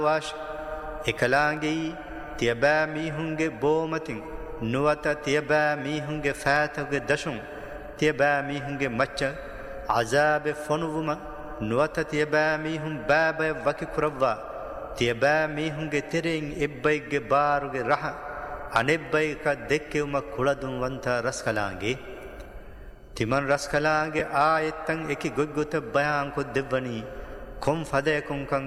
wash එකලාගේ තියබෑ මීහුන්ගේ බෝමතින් නුවත තියබෑ මීහුන්ගේ ෆෑතගේ දශුන් තියබෑ මීහුන්ගේ මච්ච අසාබේ ෆොනුවම නුවත තියබෑ මීහුන් බෑබය වකි කුරවවා තියබෑ මීහුන්ගේ තෙරෙන් එබ්බයිගේ බාරුගේ රහ අනෙබ්බයික දෙක්කෙවම කුලදුන් වන්තා රස්කලාගේ තිමන් රස්කලාගේ ආයෙත්තන් එකි ගොග්ගොත බයාංකො දෙවනී කොම් ෆදයකුන්කන්